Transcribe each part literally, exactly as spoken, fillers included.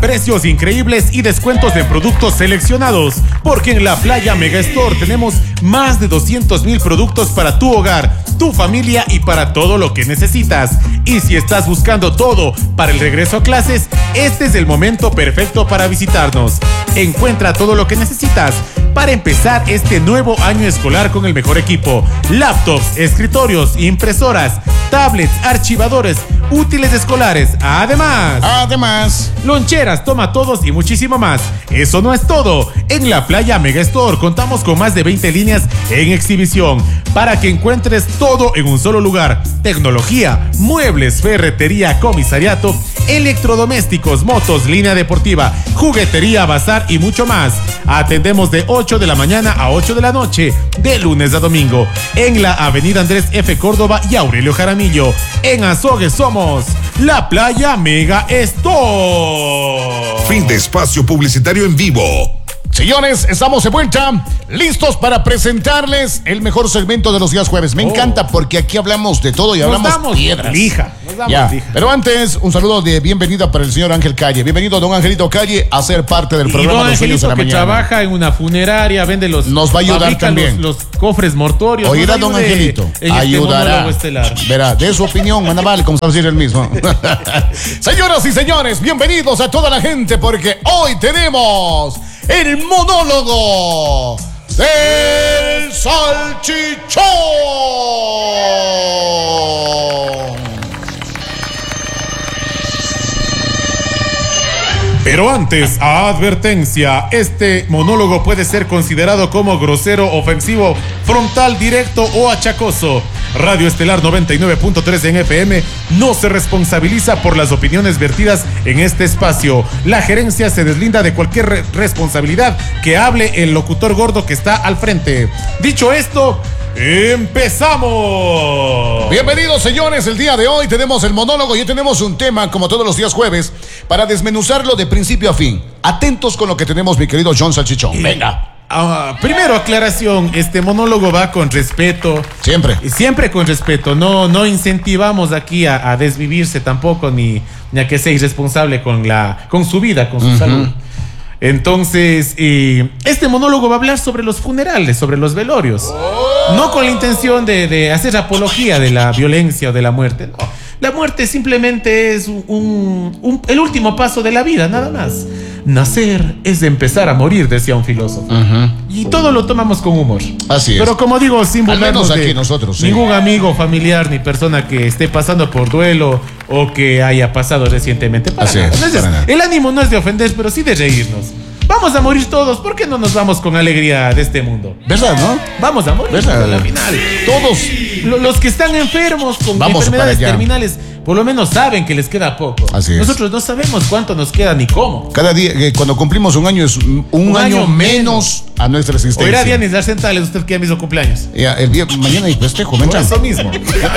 Precios increíbles y descuentos de productos seleccionados, porque en la Playa Mega Store tenemos más de doscientos mil productos para tu hogar, tu familia y para todo lo que necesitas. Y si estás buscando todo para el regreso a clases, este es el momento perfecto para visitarnos. Encuentra todo lo que necesitas para empezar este nuevo año escolar con el mejor equipo: laptops, escritorios, impresoras, tablets, archivadores, útiles escolares, además, además, loncheras, toma todos y muchísimo más. Eso no es todo. En la Playa Mega Store contamos con más de veinte líneas en exhibición para que encuentres todo en un solo lugar: tecnología, muebles, ferretería, comisariato, electrodomésticos, motos, línea deportiva, juguetería, bazar y mucho más. Atendemos de ocho de la mañana a ocho de la noche, de lunes a domingo, en la avenida Andrés F. Córdoba y Aurelio Jaramillo. En Azogues somos la Playa Mega Store. Fin de espacio publicitario en vivo. Señores, estamos de vuelta, listos para presentarles el mejor segmento de los días jueves. Me oh. encanta porque aquí hablamos de todo y nos hablamos damos piedras. Lija, nos damos ya. lija. Pero antes, un saludo de bienvenida para el señor Ángel Calle. Bienvenido, don Angelito Calle, a ser parte del programa y don Los Sueños de la que Mañana. Trabaja en una funeraria, vende los... Nos va a ayudar también. Los, los cofres mortuorios. Oirá, don Angelito, ayudará. Este Verá, de su opinión, Manabal, como sabe decir el mismo. Señoras y señores, bienvenidos a toda la gente porque hoy tenemos el monólogo del Salchichón. Pero antes, advertencia, este monólogo puede ser considerado como grosero, ofensivo, frontal, directo o achacoso. Radio Estelar noventa y nueve punto tres en F M no se responsabiliza por las opiniones vertidas en este espacio. La gerencia se deslinda de cualquier re- responsabilidad que hable el locutor gordo que está al frente. Dicho esto, ¡empezamos! Bienvenidos, señores. El día de hoy tenemos el monólogo y hoy tenemos un tema, como todos los días jueves, para desmenuzarlo de principio a fin. Atentos con lo que tenemos, mi querido John Salchichón. Venga. Uh, primero, aclaración, este monólogo va con respeto. Siempre. Siempre con respeto. No, no incentivamos aquí a, a desvivirse tampoco, ni, ni a que sea irresponsable con, la, con su vida, con su uh-huh. salud. Entonces, eh, este monólogo va a hablar sobre los funerales, sobre los velorios. Oh. No con la intención de, de hacer apología de la violencia o de la muerte. No. La muerte simplemente es un, un, un, el último paso de la vida, nada más. Nacer es de empezar a morir, decía un filósofo. Uh-huh. Y todo lo tomamos con humor. Así es. Pero como digo, sin burlarnos de aquí nosotros, sí. ningún amigo, familiar, ni persona que esté pasando por duelo o que haya pasado recientemente. Para Así nada. es, Entonces, para nada. El ánimo no es de ofender, pero sí de reírnos. Vamos a morir todos, ¿por qué no nos vamos con alegría de este mundo? ¿Verdad, no? Vamos a morir ¿verdad? Al final. Todos. Los que están enfermos con vamos enfermedades terminales, por lo menos saben que les queda poco. Así es. Nosotros no sabemos cuánto nos queda ni cómo. Cada día, eh, cuando cumplimos un año, es un, un año, año menos a nuestra existencia. Oirá día ni dar centales, usted que ya me hizo cumpleaños. Ya, el día, mañana hay festejo, ¿me Eso mismo.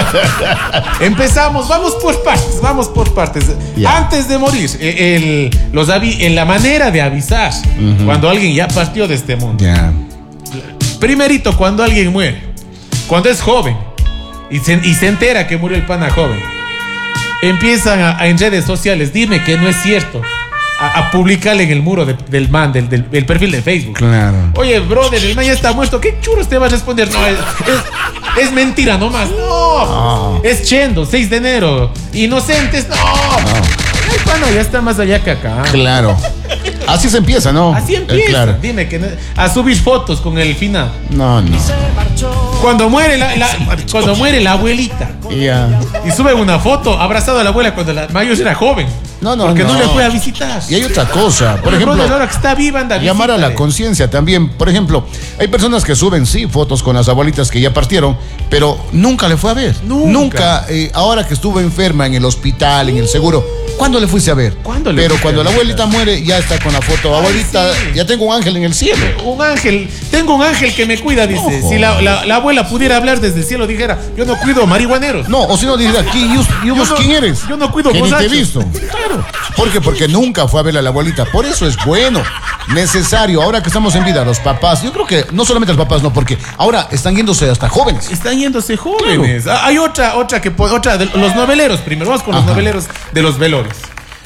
Empezamos, vamos por partes, vamos por partes. Ya. Antes de morir, el, los avi, en la manera de avisar uh-huh. cuando alguien ya partió de este mundo. Ya. Primerito, cuando alguien muere, cuando es joven y se, y se entera que murió el pana joven, empiezan a, a en redes sociales, dime que no es cierto, a, a publicarle en el muro de, del man, del, del, del perfil de Facebook. Claro. Oye, brother, el man ya está muerto, ¿qué churos te va a responder? No, es, es, es mentira nomás. No, oh. Es Chendo, seis de enero, inocentes, no. no. El pana ya está más allá que acá. Claro. Así se empieza, ¿no? Así empieza. Eh, claro. Dime que no, a subir fotos con el final. No, no. Cuando muere la, la cuando muere la abuelita. Yeah. Y sube una foto abrazado a la abuela cuando la mayor era joven. No, no, porque no. no le fue a visitar. Y hay otra cosa, por ejemplo, ahora que está viva, anda, llamar a la conciencia también. Por ejemplo, hay personas que suben sí fotos con las abuelitas que ya partieron, pero nunca le fue a ver. Nunca. Nunca eh, ahora que estuvo enferma en el hospital, en el seguro, ¿cuándo le fuiste a ver? ¿Cuándo le Pero cuando la abuelita muere, ya está con la foto. Abuelita, sí. Ya tengo un ángel en el cielo. Un ángel, tengo un ángel que me cuida, dice. Ojo. Si la, la, la abuela pudiera hablar desde el cielo, dijera, yo no cuido marihuaneros. No, o si no, dijera, ¿quién, yo, yo, Yo no- ¿quién eres? yo no cuido que ni te he borrachos. visto. Claro. ¿Por qué? Porque nunca fue a ver a la abuelita. Por eso es bueno, necesario. Ahora que estamos en vida, los papás, yo creo que no solamente los papás, no, porque ahora están yéndose hasta jóvenes. Están yéndose jóvenes. Claro. Hay otra, otra que otra de los noveleros. Primero vamos con los Ajá. noveleros de los velorios.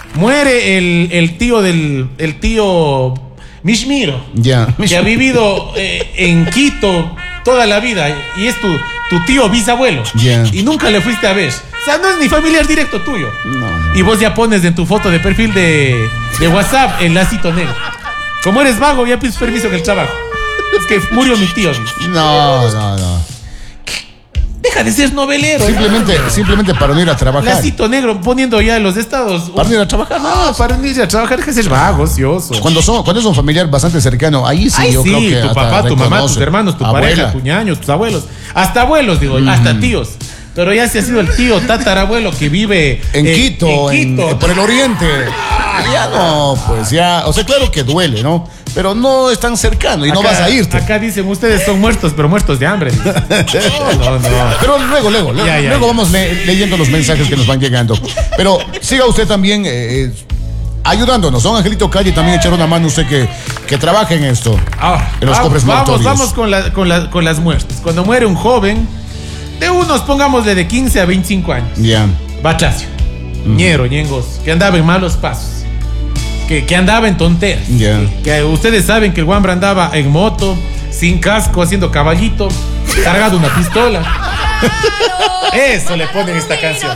muere el, el tío del, el tío Mishmiro, Ya. que ha vivido eh, en Quito toda la vida y es tu, tu tío bisabuelo. Ya. Y nunca le fuiste a ver. O sea, no es ni familiar directo tuyo. No, no. Y vos ya pones en tu foto de perfil de, de WhatsApp el lacito negro. Como eres vago, ya pides permiso en el trabajo. Es que murió mi tío. No, no, no. Deja de ser novelero. Simplemente, simplemente para no ir a trabajar. Lacito negro poniendo ya los estados. Para no ir a trabajar, No, para no ir a trabajar, deja de ser vago, ocioso. Cuando son, cuando es un familiar bastante cercano, ahí sí Ay, yo sí, creo que tu hasta papá, tu mamá, tus reconoce. hermanos, tu Abuela. pareja, tu ñaño, tus abuelos. Hasta abuelos, digo, hasta tíos. Pero ya si ha sido el tío tatarabuelo que vive En eh, Quito, en en- Quito. por el oriente. Ya no, pues ya, o sea, claro que duele, ¿no? Pero no es tan cercano y no Acá- vas a irte. Acá dicen, ustedes son muertos, pero muertos de hambre. No, no, no. Pero luego, luego, luego, Ya, ya, luego ya. vamos le- leyendo los mensajes que nos van llegando. Pero siga usted también eh, eh, ayudándonos. Don Angelito Calle también echar una mano usted que, que trabaja en esto. Ah, En los vamos, cofres vamos, mortuorios. vamos con, la- con, la- con las muertes. Cuando muere un joven, de unos, pongámosle de quince a veinticinco años. Ya. Bachacio, ñero, ñengos, que andaba en malos pasos, que, que andaba en tonteras. Ya. Que, que ustedes saben que el Wambra andaba en moto, sin casco, haciendo caballito, cargado una pistola. Eso le ponen esta canción.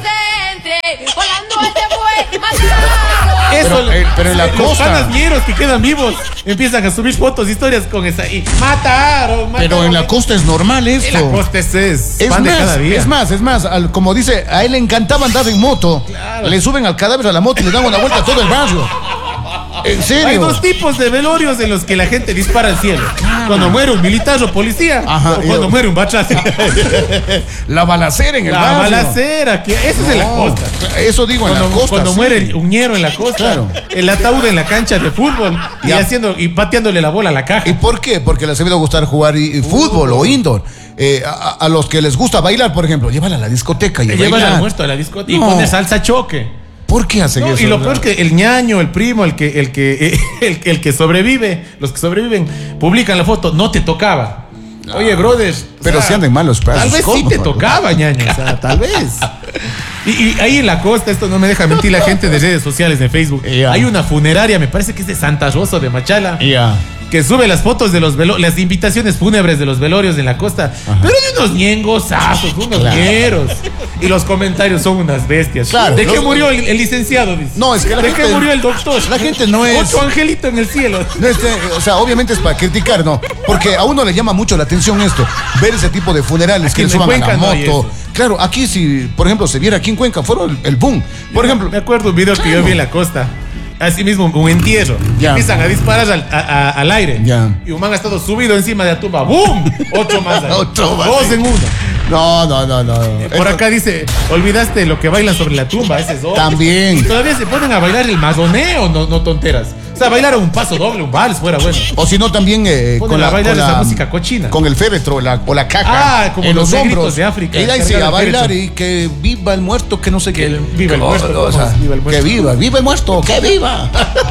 Eso, Pero, eh, pero en la los costa. panas ñeros que quedan vivos empiezan a subir fotos, historias con esa y mataron, mataron. Pero en la costa es normal En la esto. costa es, es Es pan de más, cada día. es más, es más, al- como dice, a él le encantaba andar en moto. Claro. Le suben al cadáver a la moto y le dan una vuelta a todo el barrio. En Hay serio. dos tipos de velorios en los que la gente dispara al cielo. Cuando muere un militar o policía, Ajá, o y- cuando muere un bachazo. La balacera en el La barrio. balacera, que eso es en la No, costa. Eso digo en Cuando, la costa. cuando sí. muere un ñero en la costa, Claro. el ataúd en la cancha de fútbol y Ya. haciendo y pateándole la bola a la caja. ¿Y por qué? Porque les ha debido gustar jugar y- y fútbol o indoor. Eh, a, a los que les gusta bailar, por ejemplo, llévala a la discoteca y Te a llevan bailar. al muerto a la discoteca y No. pones salsa choque. ¿Por qué hacen No, eso? y lo peor es que el ñaño, el primo, el que, el que, el, que- el que sobrevive, los que sobreviven, publican la foto, no te tocaba. Oye, brother. Pero o sea, si andan malos pasos. Tal vez sí ¿cómo? te tocaba, ñaño. O sea, tal vez. Y, y ahí en la costa, esto no me deja mentir la gente de redes sociales, de Facebook. Ya. Hay una funeraria, me parece que es de Santa Rosa de Machala. Ya. Que sube las fotos de los velo las invitaciones fúnebres de los velorios en la costa. Pero de unos ñengosazos, unos Claro. ñeros. Y los comentarios son unas bestias. Claro, ¿De qué los- murió el, el licenciado? Dice. No, es que la ¿De gente- qué murió el doctor? la gente no es- Otro angelito en el cielo. No, este, o sea, obviamente es para criticar, ¿no? Porque a uno le llama mucho la atención esto, ver ese tipo de funerales que Aquí le en suban a Cuenca la no hay moto. eso. Claro, aquí si, por ejemplo, se viera aquí en Cuenca, fueron el, el boom. Por ejemplo, Me acuerdo un video que yo vi en la costa. Así mismo, un entierro. Ya. Empiezan a disparar al, a- a- al aire. Ya. Y un man ha estado subido encima de la tumba. ¡Bum! Otro más. ahí. Otro más Dos ahí. en uno. no, no, no, no. Por Esto- acá dice, olvidaste lo que bailan sobre la tumba, ese es otro. También. Y todavía se ponen a bailar el mazoneo, no, no tonteras. O sea, bailar un paso doble, un vals, fuera bueno. O si no, también eh, Ponen con, a la, bailar con esa la- música cochina. con el féretro la, o la caja Ah, como en los los negritos hombros de África, Y ahí sí, cargar a el bailar féretro. y que viva el muerto, que no sé Que qué. el- viva el Que- muerto, o sea, viva el muerto. Que viva, viva el muerto, que viva.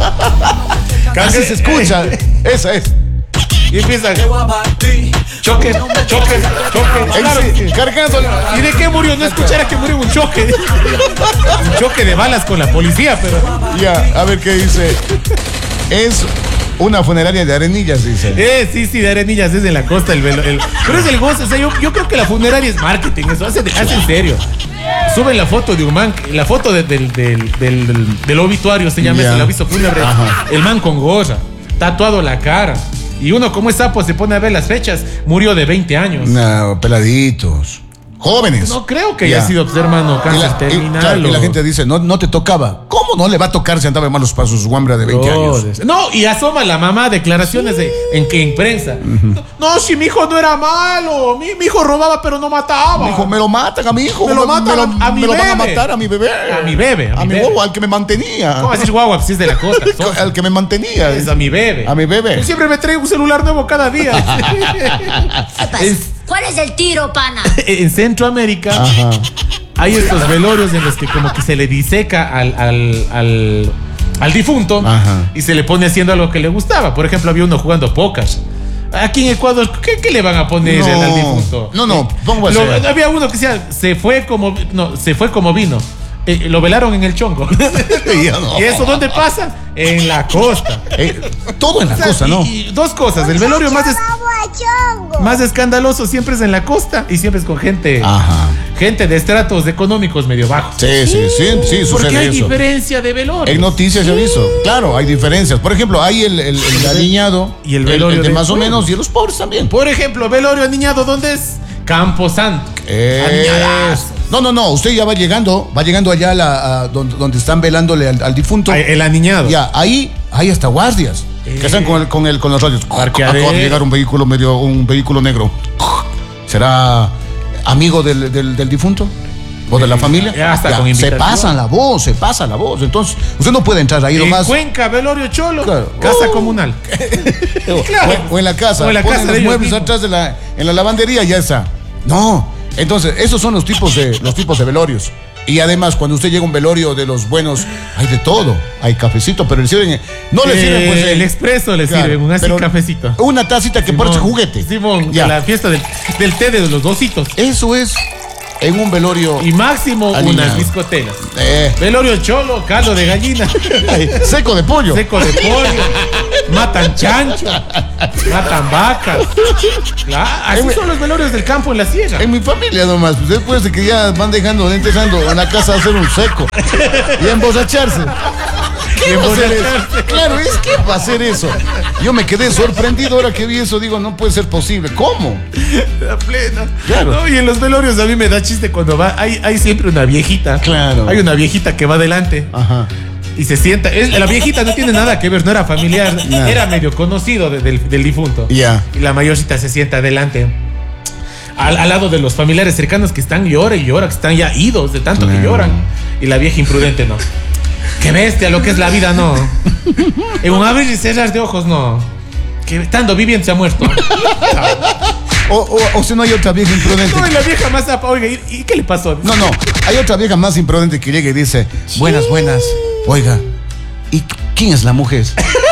Así se escucha. Esa es. Y empiezan. Choque, choque, choque. Ahí Claro. sí, cargando. ¿Y de qué murió? No escuchara que murió un choque. Un choque de balas con la policía, pero. Ya, a ver qué dice. Es una funeraria de Arenillas, dice. Eh, sí, sí, de Arenillas es de la costa. El, velo- el- pero es el gozo. O sea, yo, yo creo que la funeraria es marketing. Eso hace, hace en serio. Suben la foto de un man, la foto de- del, del, del, del, del obituario, se llama Ya. eso, el aviso fúnebre. Ajá. El man con gorra, tatuado la cara. Y uno, como es sapo, se pone a ver las fechas. Murió de veinte años. No, peladitos. Jóvenes. No creo que Ya. haya sido, pues, hermano, Y cáncer la, y, terminal. claro, y o- la gente dice, no, no te tocaba. ¿Cómo no le va a tocar si andaba en malos pasos Wambra de veinte años? Brothers. No, y asoma la mamá declaraciones de, en que en prensa. No, no, si mi hijo no era malo, mi, mi hijo robaba pero no mataba. Me dijo, me lo matan a mi hijo. Me lo matan me a- a mi me lo van a bebé. matar a mi bebé. A mi bebé, a A, mi mi bebé. bobo, al que me mantenía. ¿Cómo decir guagua? Pues si es de la costa. Son- Al que me mantenía. Es a mi bebé. A mi bebé. Yo siempre me traigo un celular nuevo cada día. ¿Qué pasa? Es- ¿Cuál es el tiro, pana? En Centroamérica Ajá. hay estos velorios en los que como que se le diseca al, al, al, al difunto. Ajá. Y se le pone haciendo algo que le gustaba. Por ejemplo, había uno jugando póker. Aquí en Ecuador, ¿qué, qué le van a poner No. al difunto? No, no, póngase. Lo- había uno que decía, se fue como, no, se fue como vino. eh, lo velaron en el Chongo. No. ¿Y eso dónde pasa? En la costa. Eh, todo en la O sea, costa, y- ¿no? Y dos cosas, el velorio más, es- más escandaloso siempre es en la costa y siempre es con gente, Ajá. gente de estratos económicos medio bajos. Sí, sí, sí, sí, Porque sucede hay eso. diferencia de velorio. En noticias se aviso. Claro, hay diferencias. Por ejemplo, hay el, el, el aliñado Y el velorio de del más o pueblo. menos y los pobres también. Por ejemplo, velorio aniñado, ¿dónde es? Camposanto. Es- Aniñadazo. No, no, no. Usted ya va llegando, va llegando allá a la, a donde, donde están velándole al, al difunto. Ay, el aniñado. Ya, ahí hay hasta guardias Eh. que están con el, con el, con los radios. Parqueadero. Acaba de llegar un vehículo medio, un vehículo negro. ¿Será amigo del, del, del difunto? ¿O de la familia? ya está con se invitación. pasa la voz, se pasa la voz. Entonces, usted no puede entrar ahí En nomás. Cuenca, velorio cholo, Claro. casa Oh. comunal. O- Claro. O, o en la casa, O en la ponen casa de los ellos muebles mismos. atrás de la, en la lavandería, ya está. No, entonces esos son los tipos de los tipos de velorios. Y además, cuando usted llega a un velorio de los buenos, hay de todo. Hay cafecito, pero le sirven, no le Eh, sirven pues el expreso le claro, sirven, un así pero cafecito. Una tacita que parece juguete. Simón, Ya. de la fiesta del, del té de los dositos. Eso es en un velorio Y máximo Alineado. unas biscotelas. eh, Velorio cholo, caldo de gallina, seco de pollo. seco de pollo, matan chancho, matan vaca. Claro, así Eh, son los velorios del campo en la sierra. En mi familia nomás, pues, después de que ya van dejando, empezando a la casa a hacer un seco y a emborracharse. ¿Qué va a hacer eso? Claro, es que va a hacer eso. Yo me quedé sorprendido ahora que vi eso, digo, no puede ser posible. ¿Cómo? La plena. Claro. No, y en los velorios a mí me da chiste cuando va, hay, hay siempre una viejita. Claro. Hay una viejita que va adelante. Ajá. Y se sienta. Es- la viejita no tiene nada que ver, no era familiar, Nada. era medio conocido de- del, del difunto. Ya. Y la mayorcita se sienta adelante. Al, al lado de los familiares cercanos que están llora y llora, que están ya idos de tanto que Claro. lloran. Y la vieja imprudente no. Qué bestia lo que es la vida, no. En un abrir y cerrar de ojos, no. Que estando viviendo se ha muerto. O, o, o si no hay otra vieja imprudente. No, y la vieja más apa, oiga, ¿y, y qué le pasó? No, no, hay otra vieja más imprudente que llega y dice, buenas, buenas. Oiga, ¿y quién es la mujer?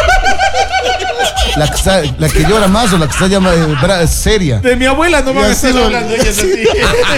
¿La que, está, la que llora más o la que está ya eh, bra- seria? De mi abuela no Y van a así estar lo- hablando, ella es así.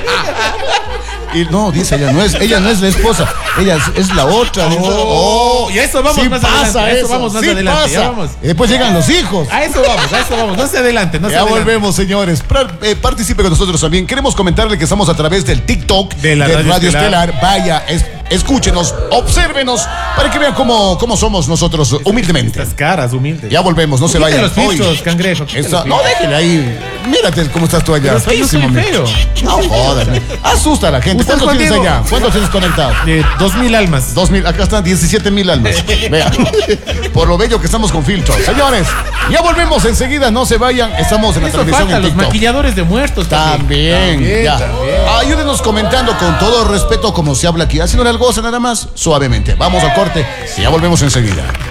Y no, dice ella, no es, ella no es la esposa, ella es, es la otra. Dice, Oh, y a eso vamos sí más pasa adelante. A eso eso, vamos más sí adelante. pasa. Ya vamos. Y después llegan los hijos. A eso vamos, a eso vamos. No se adelante, no se Ya adelante. volvemos, señores. Pra- eh, participe con nosotros también. Queremos comentarle que estamos a través del TikTok De la Radio Estelar. Vaya, es- escúchenos, obsérvenos, para que vean cómo, cómo somos nosotros humildemente. Estas caras humildes. Ya volvemos, no se Quítale vayan. los Hoy- filtros, cangrejo. quítale Esa- los no, filtros. déjele ahí. Mírate cómo estás tú allá. Pero soy- yo soy Feísimo, feo. No jodas. Asusta a la gente. ¿Usted, ¿Cuántos Juan tienes Diego? allá? ¿Cuántos tienes conectados? De dos mil almas. Dos mil, acá están diecisiete mil almas. Vean, por lo bello que estamos con filtros. Señores, ya volvemos enseguida, no se vayan. Estamos en la Eso transmisión falta, en los TikTok. maquilladores de muertos También, también. ya. también. Ayúdenos comentando con todo respeto como se habla aquí, haciéndole algo nada más suavemente. Vamos al corte y ya volvemos enseguida.